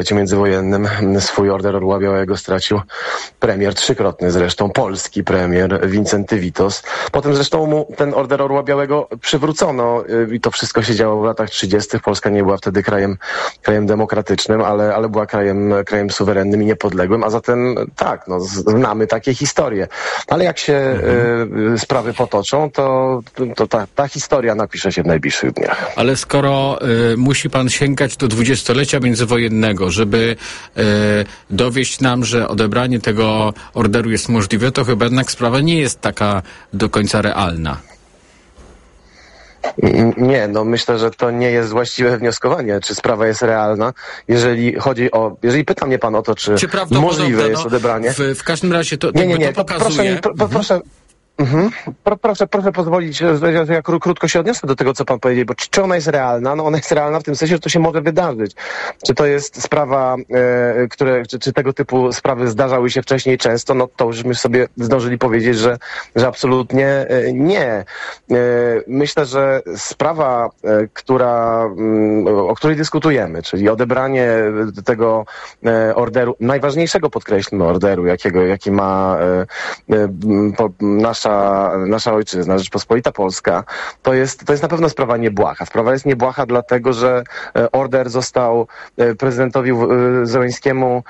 międzywojennym swój Order Orła Białego stracił premier, trzykrotny zresztą, polski premier Wincenty Witos. Potem zresztą mu ten Order Orła Białego przywrócono i to wszystko się działo w latach 30. Polska nie była wtedy krajem demokratycznym, ale była krajem suwerennym i niepodległym, a zatem tak, no, znamy takie historie. Ale jak się sprawy potoczą, to ta historia napisze się w najbliższych dniach. Ale skoro musi pan sięgać do dwudziestolecia międzywojennego, żeby dowieść nam, że odebranie tego orderu jest możliwe, to chyba jednak sprawa nie jest taka do końca realna. Nie, no myślę, że to nie jest właściwe wnioskowanie, czy sprawa jest realna. Jeżeli pyta mnie pan o to, czy możliwe jest odebranie. W każdym razie to pokazuje. Proszę. Proszę pozwolić, że ja krótko się odniosę do tego, co pan powiedział, bo czy ona jest realna? No ona jest realna w tym sensie, że to się może wydarzyć. Czy to jest sprawa, czy tego typu sprawy zdarzały się wcześniej często? No to już my sobie zdążyli powiedzieć, że absolutnie nie. Myślę, że sprawa, o której dyskutujemy, czyli odebranie tego najważniejszego, podkreślmy, orderu, jaki ma nasza ojczyzna, Rzeczpospolita Polska, to jest na pewno sprawa niebłaha. Sprawa jest niebłaha dlatego, że order został prezydentowi Zełenskiemu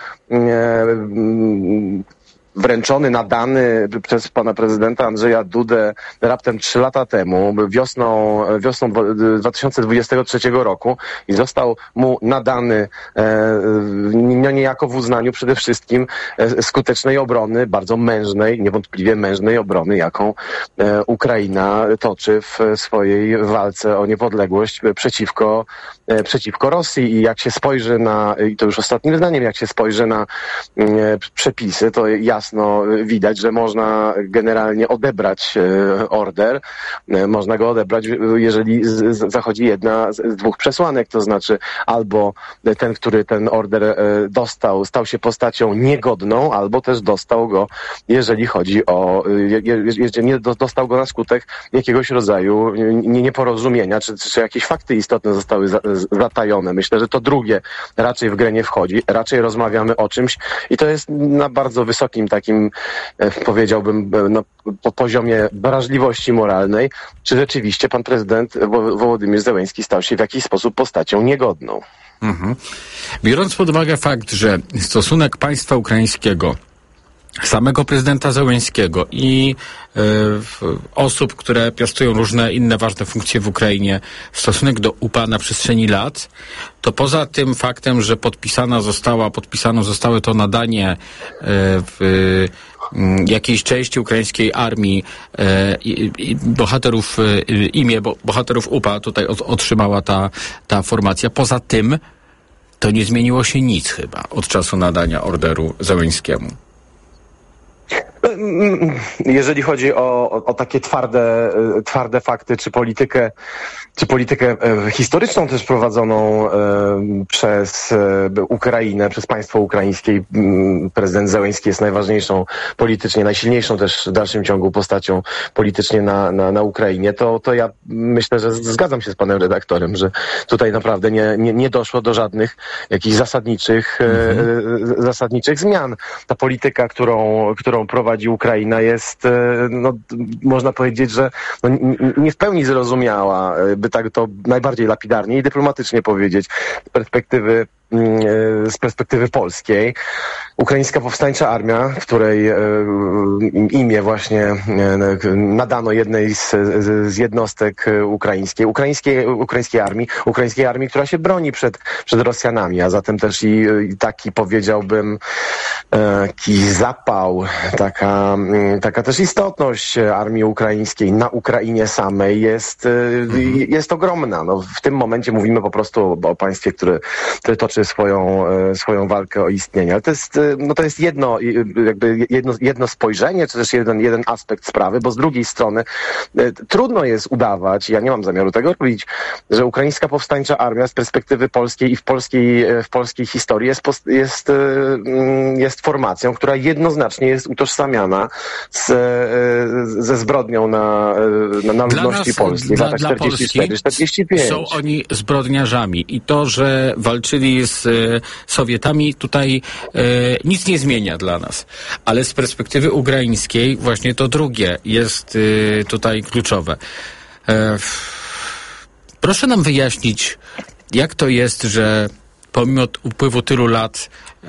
wręczony, nadany przez pana prezydenta Andrzeja Dudę raptem 3 lata temu, wiosną 2023 roku i został mu nadany niejako w uznaniu przede wszystkim skutecznej obrony, bardzo mężnej, niewątpliwie mężnej obrony, jaką Ukraina toczy w swojej walce o niepodległość przeciwko Rosji. I jak się spojrzy i to już ostatnim zdaniem, jak się spojrzy na przepisy, to jasno widać, że można generalnie odebrać order. Można go odebrać, jeżeli zachodzi jedna z dwóch przesłanek, to znaczy albo ten, który ten order dostał, stał się postacią niegodną, albo też dostał go, jeżeli nie dostał go na skutek jakiegoś rodzaju nieporozumienia, czy jakieś fakty istotne zostały zatajone. Myślę, że to drugie raczej w grę nie wchodzi. Raczej rozmawiamy o czymś i to jest na bardzo wysokim takim, powiedziałbym, po poziomie wrażliwości moralnej, czy rzeczywiście pan prezydent Wołodymyr Zełenski stał się w jakiś sposób postacią niegodną. Biorąc pod uwagę fakt, że stosunek państwa ukraińskiego, samego prezydenta Zełenskiego i osób, które piastują różne inne ważne funkcje w Ukrainie, stosunek do UPA na przestrzeni lat, to poza tym faktem, że podpisano zostało to nadanie jakiejś części ukraińskiej armii imię bohaterów UPA tutaj otrzymała ta formacja. Poza tym to nie zmieniło się nic chyba od czasu nadania orderu Zełenskiemu. Jeżeli chodzi o takie twarde fakty, czy politykę historyczną też prowadzoną przez Ukrainę, przez państwo ukraińskie, prezydent Zełenski jest najważniejszą politycznie, najsilniejszą też w dalszym ciągu postacią politycznie na Ukrainie, to ja myślę, że zgadzam się z panem redaktorem, że tutaj naprawdę nie doszło do żadnych jakichś zasadniczych zmian. Ta polityka, którą prowadzi Ukraina, jest, można powiedzieć, że nie w pełni zrozumiała, by tak to najbardziej lapidarnie i dyplomatycznie powiedzieć, z perspektywy polskiej. Ukraińska Powstańcza Armia, której imię właśnie nadano jednej z jednostek ukraińskiej armii, która się broni przed Rosjanami, a zatem też i taki, powiedziałbym, taki zapał, taka też istotność armii ukraińskiej na Ukrainie samej jest ogromna. W tym momencie mówimy po prostu o państwie, które toczy swoją walkę o istnienie. Ale to jest jedno spojrzenie, czy też jeden aspekt sprawy, bo z drugiej strony trudno jest udawać, ja nie mam zamiaru tego robić, że Ukraińska Powstańcza Armia z perspektywy polskiej i w polskiej historii jest jest formacją, która jednoznacznie jest utożsamiana ze zbrodnią na ludności polskiej w latach 44-45. Są oni zbrodniarzami i to, że walczyli z Sowietami, tutaj nic nie zmienia dla nas. Ale z perspektywy ukraińskiej właśnie to drugie jest tutaj kluczowe. Proszę nam wyjaśnić, jak to jest, że pomimo upływu tylu lat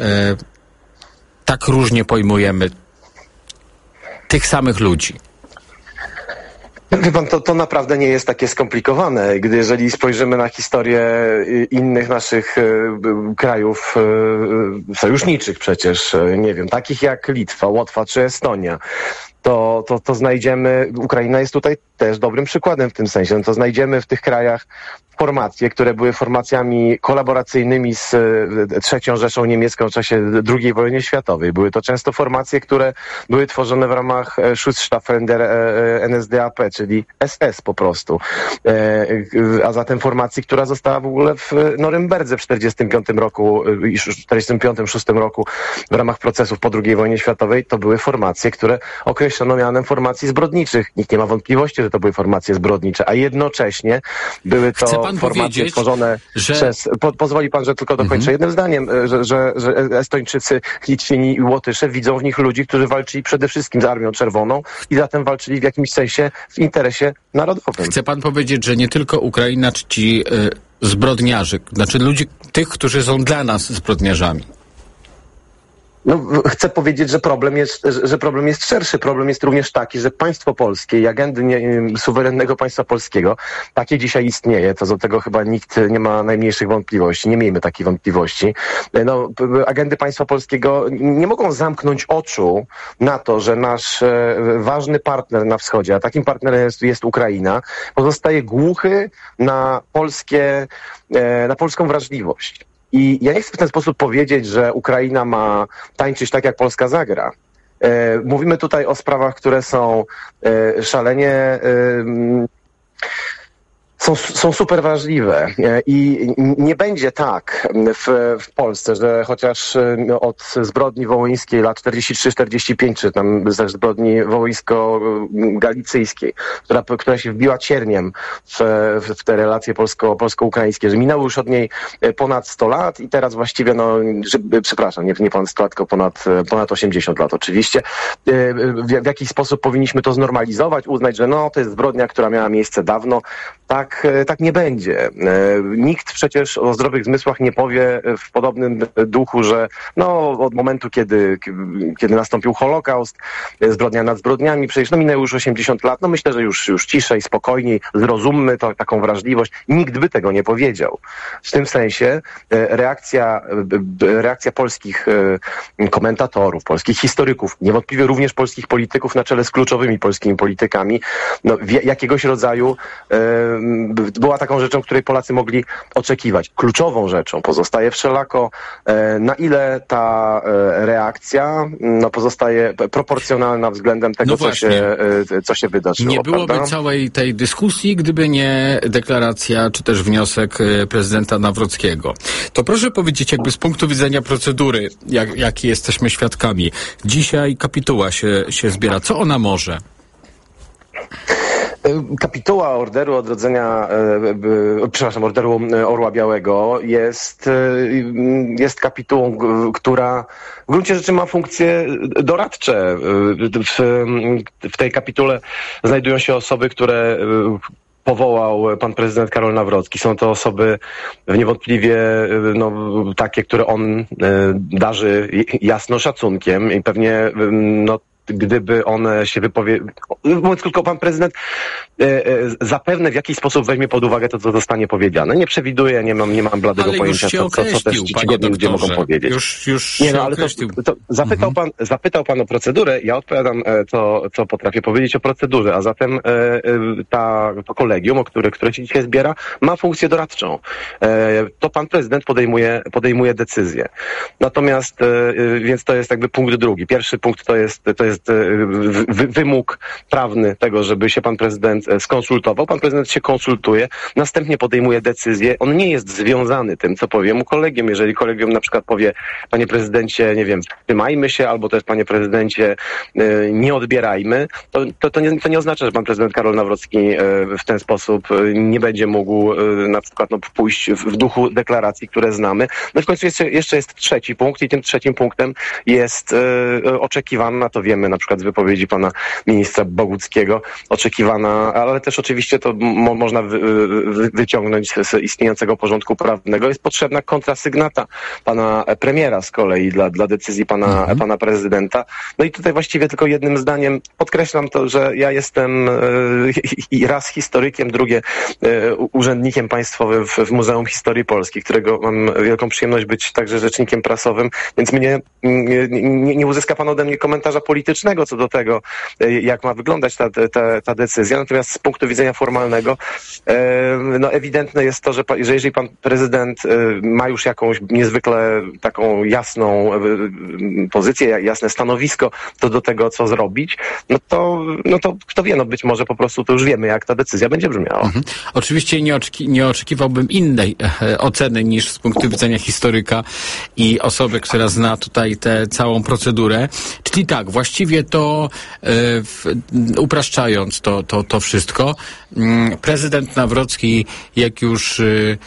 tak różnie pojmujemy tych samych ludzi. Wie pan, to naprawdę nie jest takie skomplikowane, gdy jeżeli spojrzymy na historię innych naszych krajów sojuszniczych przecież, nie wiem, takich jak Litwa, Łotwa czy Estonia, to znajdziemy, Ukraina jest tutaj też dobrym przykładem w tym sensie, no to znajdziemy w tych krajach formacje, które były formacjami kolaboracyjnymi z III Rzeszą Niemiecką w czasie II wojny światowej. Były to często formacje, które były tworzone w ramach Schutzstaffel der NSDAP, czyli SS po prostu. A zatem formacji, która została w ogóle w Norymberdze w 45 roku i 45-6 roku w ramach procesów po II wojnie światowej, to były formacje, które określono mianem formacji zbrodniczych. Nikt nie ma wątpliwości, że to były formacje zbrodnicze, a jednocześnie były to formacje tworzone przez... Pozwoli pan, że tylko dokończę jednym zdaniem, że Estończycy, Litwini i Łotysze widzą w nich ludzi, którzy walczyli przede wszystkim z Armią Czerwoną i zatem walczyli w jakimś sensie w interesie narodowym. Chce pan powiedzieć, że nie tylko Ukraina czci zbrodniarzy, znaczy ludzi, tych, którzy są dla nas zbrodniarzami? No, chcę powiedzieć, że problem jest szerszy. Problem jest również taki, że państwo polskie i agendy suwerennego państwa polskiego, takie dzisiaj istnieje, to do tego chyba nikt nie ma najmniejszych wątpliwości, nie miejmy takiej wątpliwości. No, agendy państwa polskiego nie mogą zamknąć oczu na to, że nasz ważny partner na wschodzie, a takim partnerem jest Ukraina, pozostaje głuchy na polską wrażliwość. I ja nie chcę w ten sposób powiedzieć, że Ukraina ma tańczyć tak, jak Polska zagra. Mówimy tutaj o sprawach, które są szalenie... Są super ważliwe i nie będzie tak w Polsce, że chociaż od zbrodni wołyńskiej lat 43-45, czy tam ze zbrodni wołyńsko-galicyjskiej, która się wbiła cierniem w te relacje polsko-ukraińskie, że minęło już od niej ponad 100 lat i teraz właściwie, przepraszam, nie ponad 100 lat, tylko ponad 80 lat oczywiście. W jakiś sposób powinniśmy to znormalizować, uznać, że to jest zbrodnia, która miała miejsce dawno. Tak nie będzie. Nikt przecież o zdrowych zmysłach nie powie w podobnym duchu, że od momentu, kiedy nastąpił Holokaust, zbrodnia nad zbrodniami, przecież minęło już 80 lat, myślę, że już ciszej, spokojniej, zrozummy taką wrażliwość. Nikt by tego nie powiedział. W tym sensie reakcja polskich komentatorów, polskich historyków, niewątpliwie również polskich polityków na czele z kluczowymi polskimi politykami, jakiegoś rodzaju była taką rzeczą, której Polacy mogli oczekiwać. Kluczową rzeczą pozostaje wszelako, na ile ta reakcja pozostaje proporcjonalna względem tego, co się wydarzyło. Nie byłoby całej tej dyskusji, gdyby nie deklaracja, czy też wniosek prezydenta Nawrockiego. To proszę powiedzieć, jakby z punktu widzenia procedury, jakiej jesteśmy świadkami. Dzisiaj kapituła się zbiera. Co ona może? Kapituła Orderu Odrodzenia, Orderu Orła Białego jest kapitułą, która w gruncie rzeczy ma funkcje doradcze. W tej kapitule znajdują się osoby, które powołał pan prezydent Karol Nawrocki. Są to osoby niewątpliwie takie, które on darzy jasno szacunkiem i pewnie gdyby one się mówiąc tylko pan prezydent zapewne w jakiś sposób weźmie pod uwagę to, co zostanie powiedziane. Nie przewiduję, nie mam bladego pojęcia, co też czcigodni ludzie mogą powiedzieć. Zapytał pan o procedurę, ja odpowiadam co potrafię powiedzieć o procedurze, a zatem to kolegium, które się dzisiaj zbiera, ma funkcję doradczą. To pan prezydent podejmuje decyzję. Natomiast, więc to jest jakby punkt drugi. Pierwszy punkt to jest jest wymóg prawny tego, żeby się pan prezydent skonsultował. Pan prezydent się konsultuje, następnie podejmuje decyzję. On nie jest związany tym, co powie mu kolegium. Jeżeli kolegium na przykład powie, panie prezydencie, nie wiem, wstrzymajmy się, albo też panie prezydencie, nie odbierajmy, to nie oznacza, że pan prezydent Karol Nawrocki w ten sposób nie będzie mógł na przykład pójść w duchu deklaracji, które znamy. No w końcu jeszcze jest trzeci punkt i tym trzecim punktem jest oczekiwana, to wiemy na przykład z wypowiedzi pana ministra Boguckiego, oczekiwana, ale też oczywiście to można wyciągnąć z istniejącego porządku prawnego. Jest potrzebna kontrasygnata pana premiera z kolei dla decyzji pana prezydenta. No i tutaj właściwie tylko jednym zdaniem podkreślam to, że ja jestem raz historykiem, drugie urzędnikiem państwowym w Muzeum Historii Polski, którego mam wielką przyjemność być także rzecznikiem prasowym, więc mnie nie uzyska pan ode mnie komentarza politycznego co do tego, jak ma wyglądać ta decyzja. Natomiast z punktu widzenia formalnego no ewidentne jest to, że jeżeli pan prezydent ma już jakąś niezwykle taką jasną pozycję, jasne stanowisko do tego, co zrobić, no to kto wie, no być może po prostu to już wiemy, jak ta decyzja będzie brzmiała. Oczywiście nie oczekiwałbym innej oceny niż z punktu widzenia historyka i osoby, która zna tutaj tę całą procedurę. Czyli tak, właściwie to upraszczając to wszystko, prezydent Nawrocki, jak już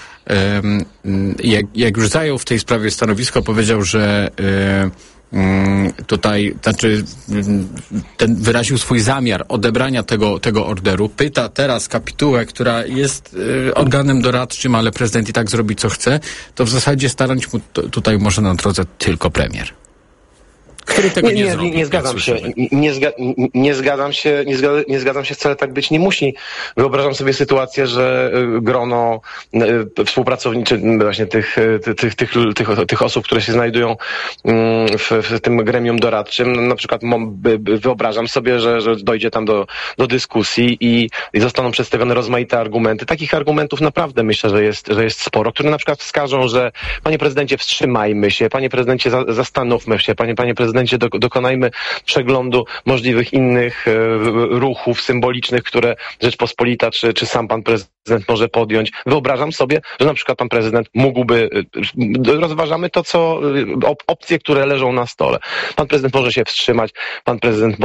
zajął w tej sprawie stanowisko, powiedział, że tutaj, wyraził swój zamiar odebrania tego orderu. Pyta teraz kapitułę, która jest organem doradczym, ale prezydent i tak zrobi, co chce, to w zasadzie starać mu tutaj może na drodze tylko premier. Który tego nie zrobi. Nie zgadzam się. Nie zgadzam się, wcale tak być nie musi. Wyobrażam sobie sytuację, że grono współpracowniczy właśnie tych osób, które się znajdują w tym gremium doradczym, na przykład wyobrażam sobie, że dojdzie tam do dyskusji i zostaną przedstawione rozmaite argumenty. Takich argumentów naprawdę myślę, że jest sporo, które na przykład wskażą, że panie prezydencie, wstrzymajmy się, panie prezydencie, zastanówmy się, panie prezydencie, dokonajmy przeglądu możliwych innych ruchów symbolicznych, które Rzeczpospolita czy sam pan prezydent może podjąć. Wyobrażam sobie, że na przykład pan prezydent mógłby, rozważamy to, opcje, które leżą na stole. Pan prezydent może się wstrzymać, pan prezydent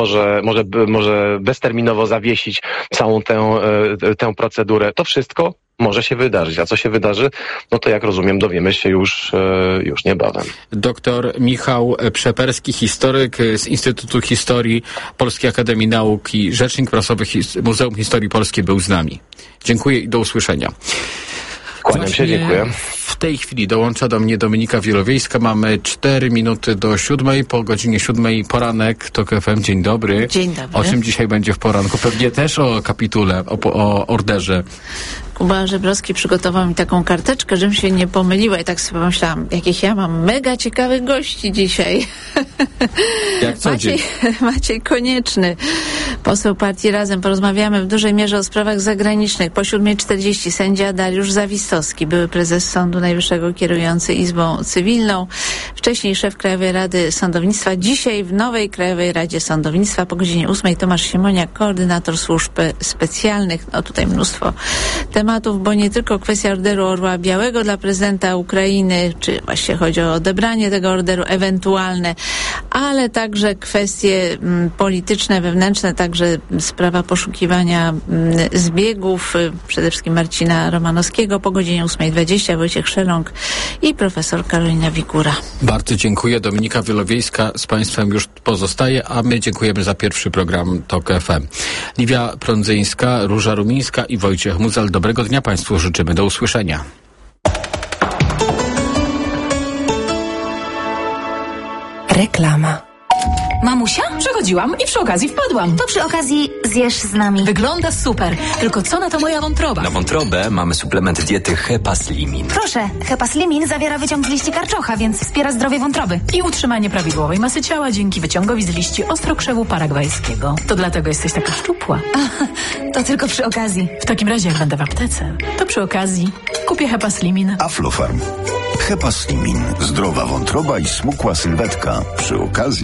może bezterminowo zawiesić całą tę procedurę. To wszystko może się wydarzyć. A co się wydarzy? No to jak rozumiem, dowiemy się już niebawem. Doktor Michał Przeperski, historyk z Instytutu Historii Polskiej Akademii Nauk i rzecznik prasowy Muzeum Historii Polskiej był z nami. Dziękuję i do usłyszenia. Kłaniam się, dziękuję. W tej chwili dołącza do mnie Dominika Wielowiejska. Mamy 4 minuty do 7. Po godzinie 7 poranek TOK FM. Dzień dobry. Dzień dobry. O czym dzisiaj będzie w poranku? Pewnie też o kapitule, o orderze. Kuba Żebrowski przygotował mi taką karteczkę, żebym się nie pomyliła i tak sobie pomyślałam, jakich ja mam mega ciekawych gości dzisiaj. Jak co dzień. Maciej Konieczny, poseł partii Razem. Porozmawiamy w dużej mierze o sprawach zagranicznych. Po 7:40 sędzia Dariusz Zawistowski, były prezes Sądu Najwyższego kierujący Izbą Cywilną, wcześniej szef Krajowej Rady Sądownictwa. Dzisiaj w nowej Krajowej Radzie Sądownictwa po godzinie 8 Tomasz Siemoniak, koordynator służb specjalnych. No tutaj mnóstwo tematów, bo nie tylko kwestia orderu Orła Białego dla prezydenta Ukrainy, czy właściwie chodzi o odebranie tego orderu ewentualne, ale także kwestie polityczne, wewnętrzne, także sprawa poszukiwania zbiegów, przede wszystkim Marcina Romanowskiego. Po godzinie 8:20 Wojciech Szeląg i profesor Karolina Wikura. Bardzo dziękuję. Dominika Wielowiejska z Państwem już pozostaje, a my dziękujemy za pierwszy program TOK FM. Liwia Prądzyńska, Róża Rumińska i Wojciech Muzal. Dobrego dnia Państwu życzymy. Do usłyszenia. Reklama. Mamusia? Przechodziłam i przy okazji wpadłam. To przy okazji zjesz z nami. Wygląda super. Tylko co na to moja wątroba? Na wątrobę mamy suplement diety Hepaslimin. Proszę, Hepaslimin zawiera wyciąg z liści karczocha, więc wspiera zdrowie wątroby. I utrzymanie prawidłowej masy ciała dzięki wyciągowi z liści ostrokrzewu paragwajskiego. To dlatego jesteś taka szczupła. To tylko przy okazji. W takim razie, jak będę w aptece, to przy okazji kupię Hepaslimin. Aflofarm. Hepaslimin. Zdrowa wątroba i smukła sylwetka. Przy okazji